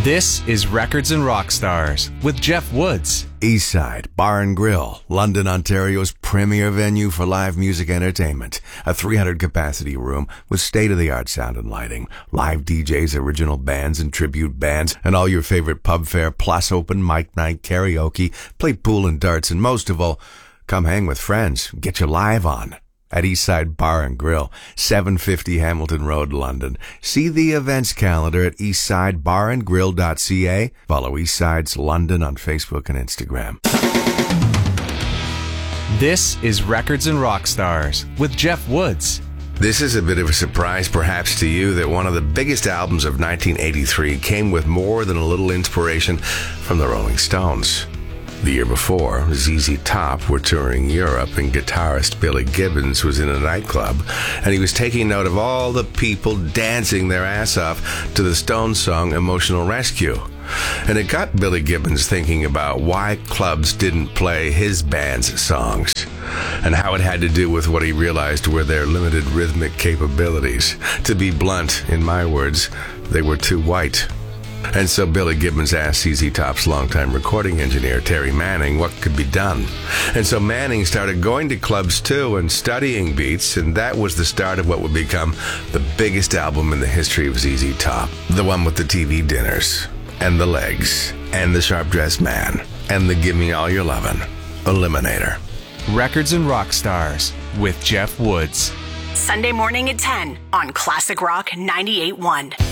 This is Records and Rockstars with Jeff Woods. Eastside Bar and Grill, London, Ontario's premier venue for live music entertainment. A 300-capacity room with state-of-the-art sound and lighting, live DJs, original bands and tribute bands, and all your favorite pub fare, plus open mic night, karaoke, play pool and darts, and most of all, come hang with friends, get you live on. At Eastside Bar and Grill, 750 Hamilton Road, London. See the events calendar at eastsidebarandgrill.ca. Follow Eastside's London on Facebook and Instagram. This is Records and Rockstars with Jeff Woods. This is a bit of a surprise perhaps to you that one of the biggest albums of 1983 came with more than a little inspiration from the Rolling Stones. The year before, ZZ Top were touring Europe and guitarist Billy Gibbons was in a nightclub and he was taking note of all the people dancing their ass off to the Stones song Emotional Rescue. And it got Billy Gibbons thinking about why clubs didn't play his band's songs and how it had to do with what he realized were their limited rhythmic capabilities. To be blunt, in my words, they were too white. And so Billy Gibbons asked ZZ Top's longtime recording engineer, Terry Manning, what could be done. And so Manning started going to clubs too and studying beats, and that was the start of what would become the biggest album in the history of ZZ Top. The one with the TV dinners, and the legs, and the sharp-dressed man, and the Give Me All Your Lovin', Eliminator. Records and Rockstars with Jeff Woods. Sunday morning at 10 on Classic Rock 98.1.